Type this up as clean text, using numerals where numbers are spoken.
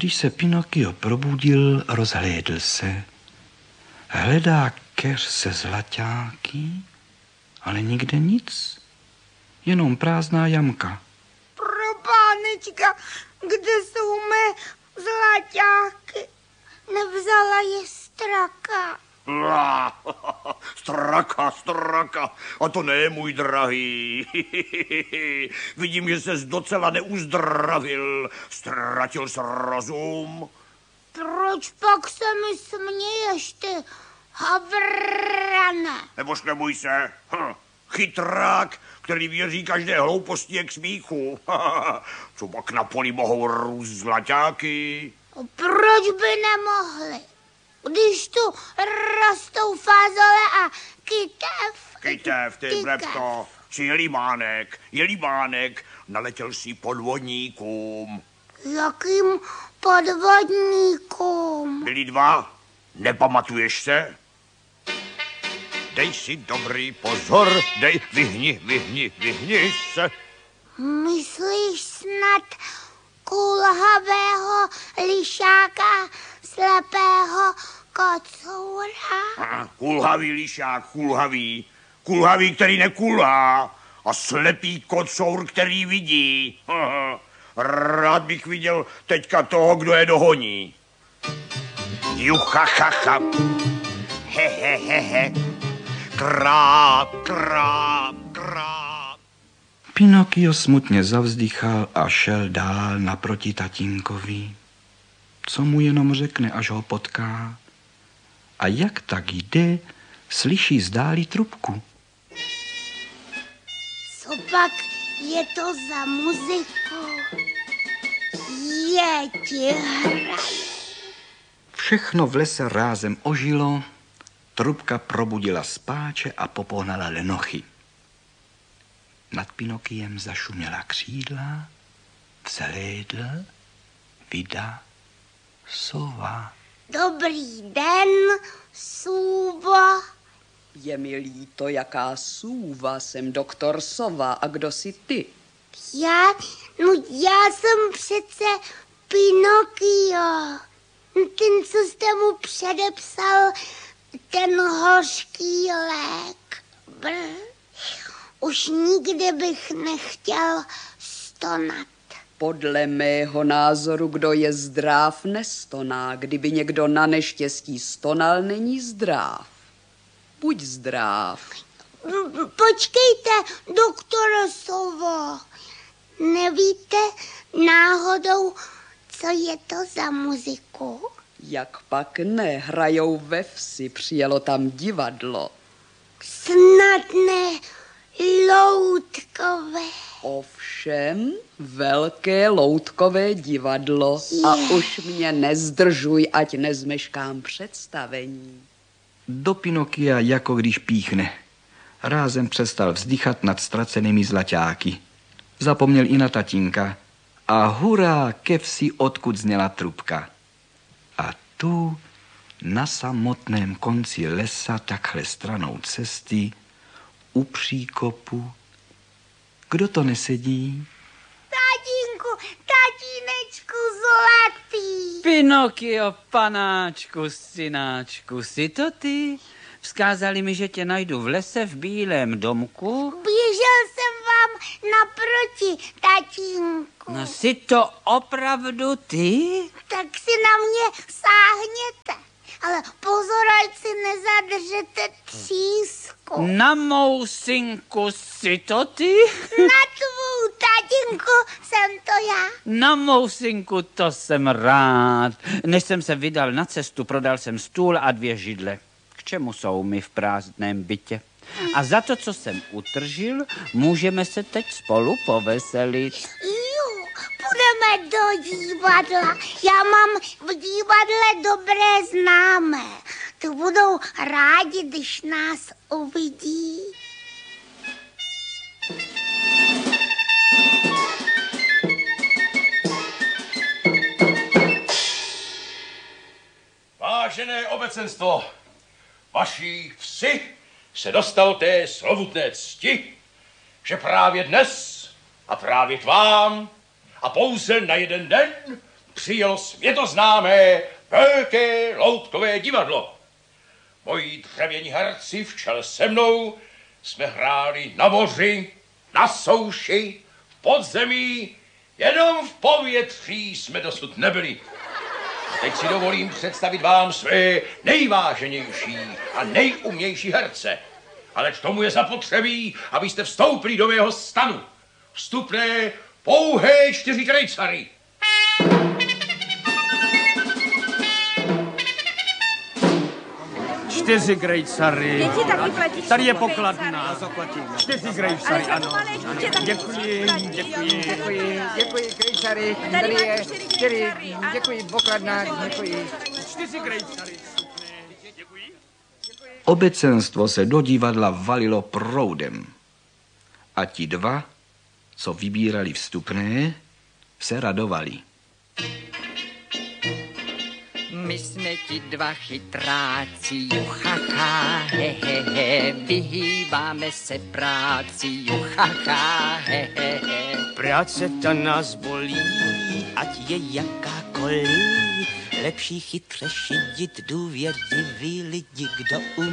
Když se Pinokio probudil, rozhlédl se. Hledá keř se zlaťáky, ale nikde nic. Jenom prázdná jamka. Propánečka, kde jsou mé zlaťáky? Nevzala je straka. Straka, a to ne, můj drahý. Vidím, že ses docela neuzdravil, ztratil jsi rozum. Proč pak se mi směješ, ty havrane? Nebož neboj se, chytrák, který věří každé hlouposti je k smíchu. Co pak na poli mohou růst zlaťáky? Proč by nemohli? Když tu rostou fázole a kytev. Kytev, ty blepto, či jelibánek, naletěl si podvodníkům. Jakým podvodníkům? Byli dva, nepamatuješ se? Dej si dobrý pozor, vyhni se. Myslíš snad kulhavého lišáka, slepého kocoura? Kulhavý lišák, kulhavý, který nekulhá, a slepý kocour, který vidí. Rád bych viděl teďka toho, kdo je dohoní. Juchachacha, he, kráp. Pinokio smutně zavzdychal a šel dál naproti tatínkovi. Co mu jenom řekne, až ho potká. A jak tak jde, slyší zdáli trubku. Co pak je to za muziku? Je ti hraje. Všechno v lese rázem ožilo, trubka probudila spáče a popohnala lenochy. Nad Pinokiem zašuměla křídla, vzhlédl, vida, sova. Dobrý den, Sůvo. Je mi líto, jaká sůva, jsem doktor Sova. A kdo jsi ty? Já jsem přece Pinokio. Ten, co jste mu předepsal, ten hořký lék. Už nikdy bych nechtěl stonat. Podle mého názoru, kdo je zdráv, nestoná. Kdyby někdo na neštěstí stonal, není zdráv. Buď zdráv. Počkejte, doktore Sovo. Nevíte náhodou, co je to za muziku? Jak pak ne, hrajou ve vsi, přijelo tam divadlo. Snad ne loutkové. Ovšem, velké loutkové divadlo. A už mě nezdržuj, ať nezmeškám představení. Do Pinokia, jako když píchne. Rázem přestal vzdychat nad ztracenými zlaťáky. Zapomněl i na tatínka. A hurá ke vsi, odkud zněla trubka. A tu, na samotném konci lesa, takhle stranou cesty, u příkopu, kdo to nesedí? Tatínečku zlatý. Pinokio, panáčku, synáčku, jsi to ty? Vzkázali mi, že tě najdu v lese v bílém domku. Běžel jsem vám naproti, tatínku. No jsi to opravdu ty? Tak si na mě sáhněte. Ale pozor, ať si nezadržete třísku. Na mou synku jsi to ty? Na tvou tatínku jsem to já. Na mou synku to jsem rád. Než jsem se vydal na cestu, prodal jsem stůl a 2 židle. K čemu jsou mi v prázdném bytě? A za to, co jsem utržil, můžeme se teď spolu poveselit. Půjdeme do divadla. Já mám v divadle dobré známé. Ty budou rádi, když nás uvidí. Vážené obecenstvo, vaší vsi se dostal té slovutné cti, že právě dnes a právě k vám a pouze na jeden den přijelo světoznámé velké loutkové divadlo. Moji dřevění herci v čele se mnou jsme hráli na moři, na souši, v podzemí, jenom v povětří jsme dosud nebyli. A teď si dovolím představit vám své nejváženější a nejumější herce. Ale k tomu je zapotřebí, abyste vstoupili do mého stanu. Vstupné pouhé 4 krejcary. Čtyři grejcary. Děti taky platí. Tady je pokladna. 4 grejcary, Ale ano. malé dítě taky Děkuji, platí, děkuji. Děkuji, krejčary. Tady je máte 4 grejčary, ano. Děkuji, pokladná, děkuji. 4 grejcary. Děkuji. Obecenstvo se do divadla valilo proudem. A ti 2, co vybírali vstupné, se radovali. My jsme ti 2 chytráci, juchacha, hehehe, vyhýbáme se práci, juchacha, hehehe. Práce ta nás bolí, ať je jakákoliv. Lepší chytře šidit důvěřivý lidi, kdo umí